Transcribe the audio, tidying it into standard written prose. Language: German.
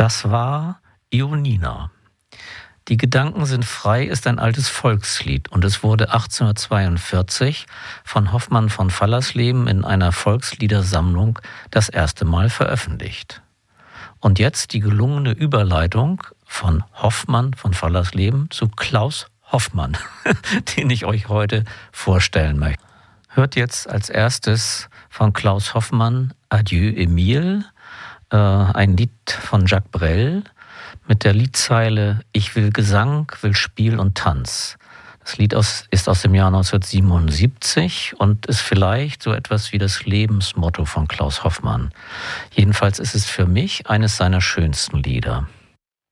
Das war Ionina. Die Gedanken sind frei ist ein altes Volkslied und es wurde 1842 von Hoffmann von Fallersleben in einer Volksliedersammlung das erste Mal veröffentlicht. Und jetzt die gelungene Überleitung von Hoffmann von Fallersleben zu Klaus Hoffmann, den ich euch heute vorstellen möchte. Hört jetzt als erstes von Klaus Hoffmann Adieu Emile, ein Lied von Jacques Brel mit der Liedzeile Ich will Gesang, will Spiel und Tanz. Das Lied ist aus dem Jahr 1977 und ist vielleicht so etwas wie das Lebensmotto von Klaus Hoffmann. Jedenfalls ist es für mich eines seiner schönsten Lieder.